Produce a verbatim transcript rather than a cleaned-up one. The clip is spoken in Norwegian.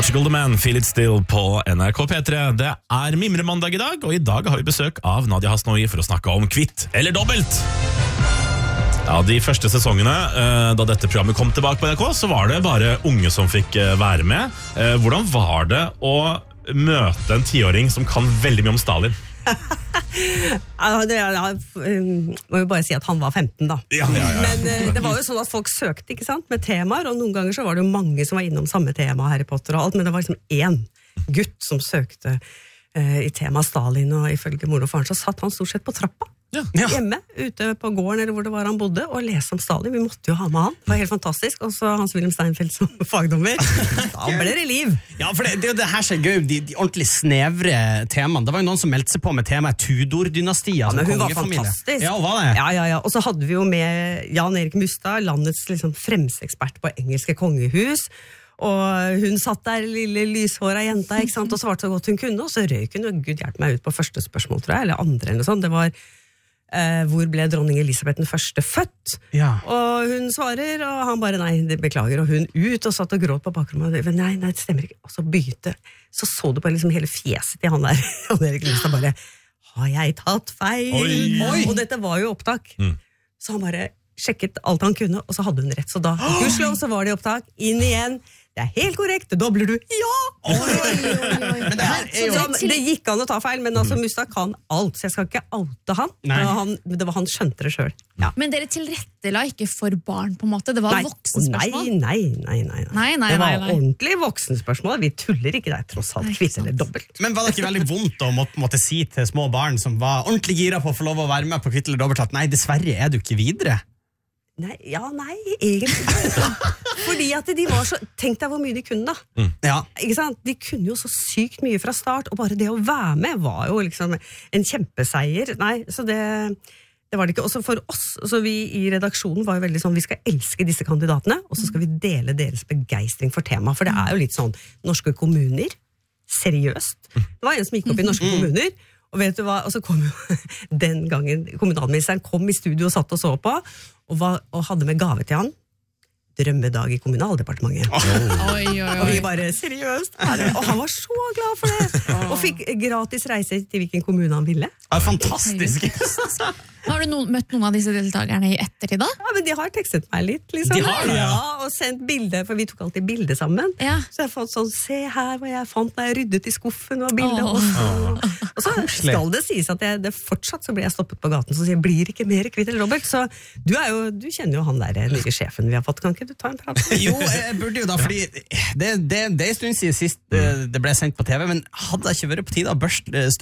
Portugal the Man, Feel It Still på N R K P tre. Det er mimremandag i dag, og i dag har vi besøk av Nadia Hasnoi for å snakke om kvitt eller dobbelt. Ja, de første sesongene, da dette programmet kom tilbake på N R K, så var det bare unge som fikk være med. Hvordan var det å møte en tiåring som kan veldig mye om Stalin? Ja, det, ja, må jo bare si at han var femten da. Ja, ja, ja. Men eh, det var jo sånn at folk søkte, ikke sant, med temaer, og noen ganger så var det jo mange som var innom samme tema, Harry Potter og alt, men det var liksom én gutt som søkte eh, i tema Stalin, og ifølge mor og faren så satt han stort sett på trappa. Ja. Hjemme, ute på gården eller hvor det var han bodde, og lese om Stalin. Vi måtte jo ha med han, det var helt fantastisk. Og så Hans-Wilhelm Steinfeld som fagdommer. Da ble det liv. Ja, for det, det, det her ser gøy, de, de ordentlig snevre temaene. Det var jo noen som meldte seg på med temaet Tudor-dynastiet. Ja, men hun var fantastisk. Ja, var det? Ja, ja, ja. Og så hadde vi jo med Jan Erik Mustad, landets liksom fremste ekspert på engelske kongehus. Og hun satt der, lille lyshåra jenta, ikke sant, og svarte så godt hun kunne, og så røyk hun, og Gud hjelpe meg ut på første spørsmål, tror jeg, eller andre eller sånn. Det var Uh, hvor ble dronning Elisabeth den første født? Ja. Og hun svarer, og han bare, nei, det beklager, og hun ut, og satt og gråt på bakrommet, og nei, nei, det stemmer ikke, og så begynte, så så du på liksom hele fjeset til han der, og Erik Lystad bare, har jeg tatt feil? Oi. Oi. Og dette var jo opptak, mm. så han bare sjekket alt han kunne, og så hadde hun rett, så da, gudskjelov, så var det opptak, inn igjen, det er helt korrekt, det dobler du, ja! Oi, oi, oi, oi. Men det, her er jo... så, det gikk an å ta feil, men altså Mustad kan alt, så jeg skal ikke oute han. han det var han skjønte det selv. Ja. Men dere tilrettela ikke for barn på en måte, det var nei. voksenspørsmål? Nei, nei, nei, nei, nei. nei, nei det var nei, nei. ordentlig voksenspørsmål, vi tuller ikke der, tross alt, kvitt eller dobbelt. Men var det ikke veldig vondt å måtte, måtte si til små barn som var ordentlig gira på å få lov å være med på kvitt eller dobbelt, at nei, dessverre er du ikke videre? Nei, ja, nei, egentlig fordi at de var så, tenk deg hvor mye de kunne da mm. ja. Ikke sant? De kunne jo så sykt mye fra start, og bare det å være med var jo liksom en kjempeseier. Nei, så det, det var det ikke. Også for oss, så vi i redaksjonen var jo veldig sånn, vi skal elske disse kandidatene, og så skal vi dele deres begeistring for tema, for det er jo litt sånn, norske kommuner, seriøst. Det var en som gikk opp i norske mm. kommuner, og vet du hva, og så kom jo den gangen kommunalministeren kom i studio og satt og så på, og, var, og hadde med gave til han, drømmedag i kommunaldepartementet. Oh. Oi, oi, oi. Og vi bare, seriøst, og han var så glad for det, og fikk gratis reise til hvilken kommune han ville. Ja, fantastisk. Har du no- møtt noen av disse deltakerne i ettertid da? Ja, men de har tekstet meg litt, liksom. De har det, ja. Ja, og sendt bilder, for vi tok alltid bilder sammen. Ja. Så jeg har fått sånn, se her hva jeg fant da jeg ryddet i skuffen, og bilder Åh. også. Og så skal det sies at jeg, det fortsatt så blir jeg stoppet på gaten, så sier jeg, blir ikke mer kvitt eller dobbelt. Så du, er jo, du kjenner jo han der nye sjefen vi har fått, kan ikke du ta en prat? Jo, jeg burde jo da, fordi det, det, det er en stund siden sist det ble sendt på T V, men hadde det ikke vært på tide å børste